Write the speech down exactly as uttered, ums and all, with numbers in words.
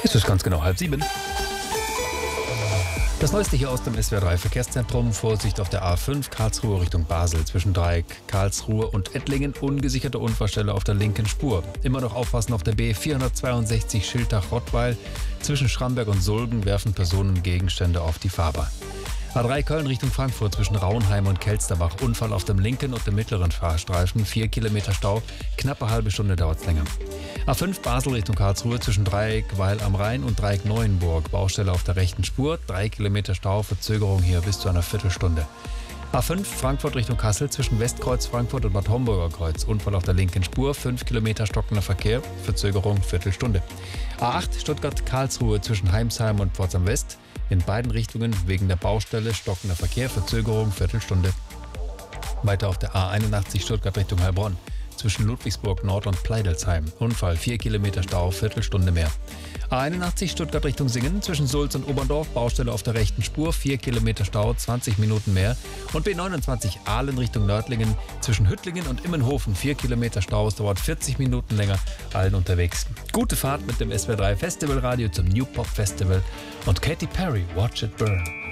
Es ist ganz genau halb sieben. Das Neueste hier aus dem S W R drei Verkehrszentrum. Vorsicht auf der A fünf Karlsruhe Richtung Basel. Zwischen Dreieck, Karlsruhe und Ettlingen. Ungesicherte Unfallstelle auf der linken Spur. Immer noch aufpassen auf der B vierhundertzweiundsechzig Schiltach-Rottweil. Zwischen Schramberg und Sulgen werfen Personen Gegenstände auf die Fahrbahn. A drei Köln Richtung Frankfurt zwischen Rauenheim und Kelsterbach. Unfall auf dem linken und dem mittleren Fahrstreifen. Vier Kilometer Stau. Knappe halbe Stunde dauert es länger. A fünf Basel Richtung Karlsruhe zwischen Dreieck Weil am Rhein und Dreieck Neuenburg. Baustelle auf der rechten Spur. Drei Kilometer Stau. Verzögerung hier bis zu einer Viertelstunde. A fünf Frankfurt Richtung Kassel zwischen Westkreuz Frankfurt und Bad Homburger Kreuz. Unfall auf der linken Spur. Fünf Kilometer stockender Verkehr. Verzögerung Viertelstunde. A acht Stuttgart Karlsruhe zwischen Heimsheim und Pforzheim West. In beiden Richtungen wegen der Baustelle stockender Verkehr. Verzögerung Viertelstunde. Weiter auf der A einundachtzig Stuttgart Richtung Heilbronn. Zwischen Ludwigsburg Nord und Pleidelsheim. Unfall, vier Kilometer Stau, Viertelstunde mehr. A einundachtzig Stuttgart Richtung Singen. Zwischen Sulz und Oberndorf. Baustelle auf der rechten Spur. vier Kilometer Stau, zwanzig Minuten mehr. Und B neunundzwanzig Ahlen Richtung Nördlingen. Zwischen Hüttlingen und Immenhofen. vier Kilometer Stau. Es dauert vierzig Minuten länger. Allen unterwegs. Gute Fahrt mit dem S W R drei Festivalradio zum New Pop Festival. Und Katy Perry, Watch It Burn.